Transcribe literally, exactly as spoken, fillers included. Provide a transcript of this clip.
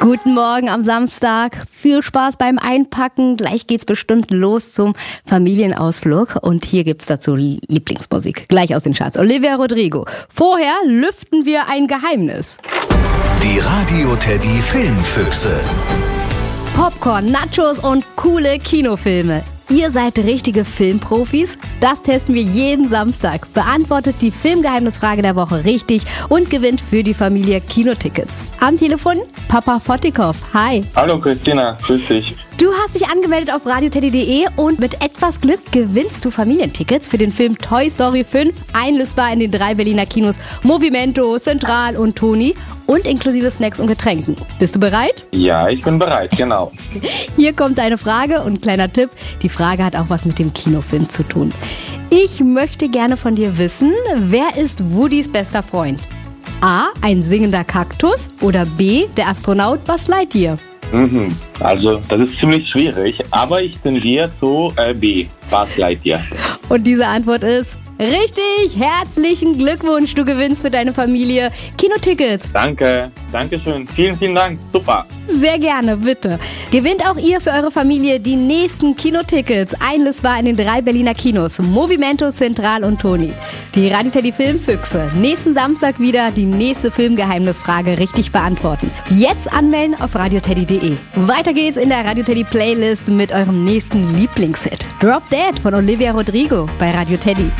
Guten Morgen am Samstag. Viel Spaß beim Einpacken. Gleich geht's bestimmt los zum Familienausflug. Und hier gibt's dazu Lieblingsmusik. Gleich aus den Charts. Olivia Rodrigo. Vorher lüften wir ein Geheimnis. Die Radio Teddy Filmfüchse. Popcorn, Nachos und coole Kinofilme. Ihr seid richtige Filmprofis? Das testen wir jeden Samstag. Beantwortet die Filmgeheimnisfrage der Woche richtig und gewinnt für die Familie Kinotickets. Am Telefon Papa Fotikov. Hi. Hallo Christina, grüß dich. Du hast dich angemeldet auf radioteddy punkt de und mit etwas Glück gewinnst du Familientickets für den Film Toy Story fünf, einlösbar in den drei Berliner Kinos Movimento, Central und Toni und inklusive Snacks und Getränken. Bist du bereit? Ja, ich bin bereit, genau. Hier kommt eine Frage und kleiner Tipp. Die Frage hat auch was mit dem Kinofilm zu tun. Ich möchte gerne von dir wissen, wer ist Woodys bester Freund? A. Ein singender Kaktus oder B. Der Astronaut Buzz Lightyear? Mhm. Also, das ist ziemlich schwierig, aber ich tendiere zu äh, B, Buzz Lightyear. Und diese Antwort ist richtig. Herzlichen Glückwunsch, du gewinnst für deine Familie Kinotickets. Danke, danke schön. Vielen, vielen Dank. Super. Sehr gerne, bitte. Gewinnt auch ihr für eure Familie die nächsten Kinotickets, einlösbar in den drei Berliner Kinos, Movimento, Central und Toni. Die Radio Teddy Filmfüchse. Nächsten Samstag wieder die nächste Filmgeheimnisfrage richtig beantworten. Jetzt anmelden auf radioteddy punkt de. Weiter geht's in der Radio Teddy Playlist mit eurem nächsten Lieblingshit. Drop Dead von Olivia Rodrigo bei Radio Teddy.